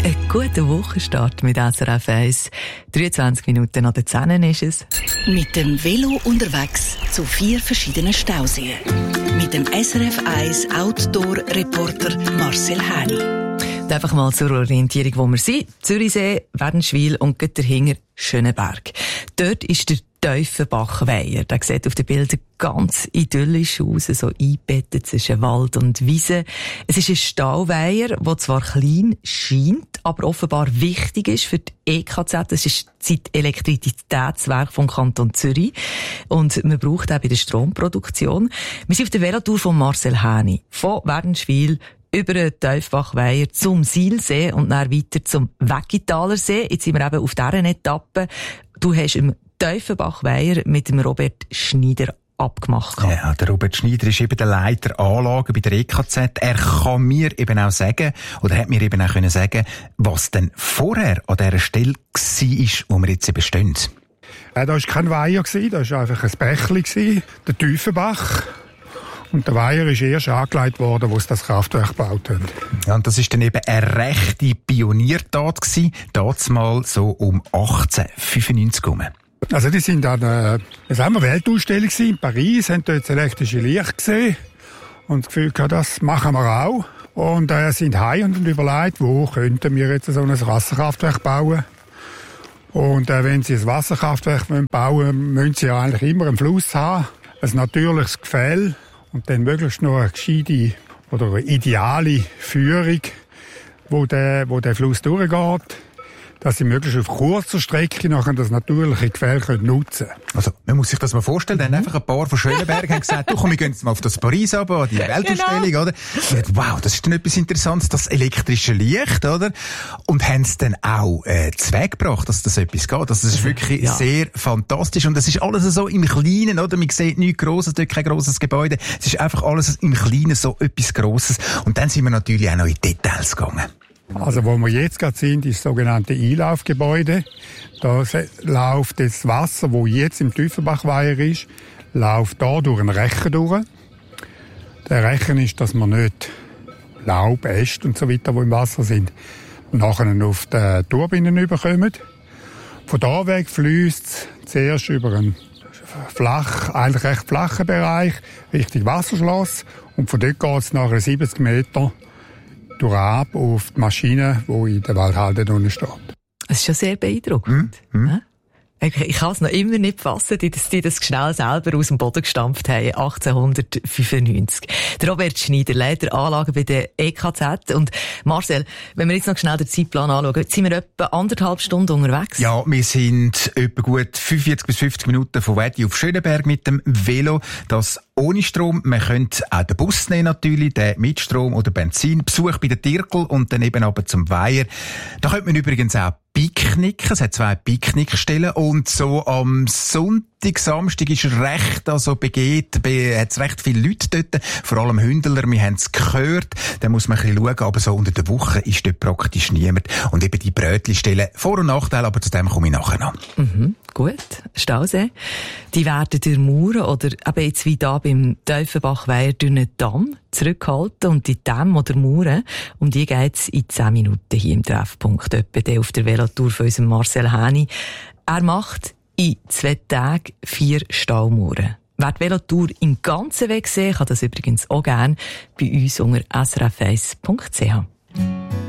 Ein guter Wochenstart mit SRF 1. 23 Minuten an der 10 ist es. Mit dem Velo unterwegs zu 4 verschiedenen Stauseen. Mit dem SRF 1 Outdoor-Reporter Marcel Häni. Einfach mal zur Orientierung, wo wir sind. Zürichsee, Wädenswil und dahinter Schöneberg. Dort ist der Tiefenbachweiher. Der sieht auf den Bildern ganz idyllisch aus, so eingebettet zwischen Wald und Wiese. Es ist ein Stauweiher, der zwar klein scheint, aber offenbar wichtig ist für die EKZ. Das ist das Elektrizitätswerk vom Kanton Zürich. Und man braucht auch bei der Stromproduktion. Wir sind auf der Velotour von Marcel Häni. Von Wädenswil über den Tiefenbachweiher zum Silsee und dann weiter zum Weggitaler See. Jetzt sind wir eben auf dieser Etappe. Du hast im Tiefenbachweiher mit dem Robert Schneider abgemacht. Ja, der Robert Schneider ist eben der Leiter Anlagen bei der EKZ. Er kann mir eben auch sagen, oder hat mir eben auch können sagen, was denn vorher an dieser Stelle war, wo wir jetzt eben stehen. Da war kein Weiher, das war einfach ein Bächli, der Tiefenbach. Und der Weiher ist erst angelegt worden, wo sie das Kraftwerk gebaut haben. Ja, und das war dann eben eine rechte Pioniertat gewesen, damals so um 1895 herum. Also die sind an einer Weltausstellung in Paris, haben dort das elektrische Licht gesehen und das Gefühl gehabt, das machen wir auch. Und sind heim und überlegt, wo könnten wir jetzt so ein Wasserkraftwerk bauen. Und wenn sie ein Wasserkraftwerk bauen wollen, müssen sie ja eigentlich immer einen Fluss haben, ein natürliches Gefälle und dann möglichst noch eine gescheite oder eine ideale Führung, wo der Fluss durchgeht, dass sie möglichst auf kurzer Strecke nachher das natürliche Gefälle nutzen können. Also, man muss sich das mal vorstellen, dann einfach ein paar von Schöneberg haben gesagt, du komm, wir gehen jetzt mal auf das Paris runter, an die Weltausstellung, genau. Oder? Und wow, das ist dann etwas Interessantes, das elektrische Licht, oder? Und haben es dann auch zu Weg gebracht, dass das etwas geht. Also, das ist wirklich sehr fantastisch. Und das ist alles so im Kleinen, oder? Man sieht nichts Grosses, dort kein grosses Gebäude. Es ist einfach alles im Kleinen so etwas Grosses. Und dann sind wir natürlich auch noch in Details gegangen. Also wo wir jetzt gerade sind, ist das sogenannte Einlaufgebäude. Da läuft das Wasser, das jetzt im Tiefenbachweiher ist, läuft da durch einen Rechen durch. Der Rechen ist, dass man nicht Laub, Äste und so weiter, die im Wasser sind, nachher auf die Turbinen überkommen. Von da weg fließt es zuerst über einen eigentlich recht flachen Bereich Richtung Wasserschloss und von dort geht es nachher 70 Meter ab auf die Maschine, die in der Waldhalde unten steht. Es ist schon sehr beeindruckend. Ich kann es noch immer nicht fassen, dass die das schnell selber aus dem Boden gestampft haben, 1895. Der Robert Schneider, Leiter Anlagen bei der EKZ. Und Marcel, wenn wir jetzt noch schnell den Zeitplan anschauen, jetzt sind wir etwa 1,5 Stunden unterwegs. Ja, wir sind etwa gut 45 bis 50 Minuten von Wedi auf Schöneberg mit dem Velo. Das ohne Strom. Man könnte auch den Bus nehmen natürlich, den mit Strom oder Benzin. Besuch bei der Tirkel und dann eben aber zum Weiher. Da könnte man übrigens auch picknicken. Es hat 2 Picknickstellen und so am Sonntag, Samstag ist recht, also hat es recht viele Leute dort, vor allem Hündler, wir haben es gehört, da muss man ein bisschen schauen, aber so unter der Woche ist dort praktisch niemand und eben die Brötli-Stellen, Vor- und Nachteile, aber zu dem komme ich nachher noch. Gut, Stausee. Die werden durch Mauern oder eben jetzt wie da beim Tiefenbachweiher durch einen Damm zurückgehalten und die Dämme oder Mauern, um die geht's in 10 Minuten hier im Treffpunkt, etwa auf der Velotour von unserem Marcel Häni. Er macht in 2 Tagen 4 Staumauern. Wer die Velotour im ganzen Weg sehen, kann das übrigens auch gerne bei uns unter srf1.ch.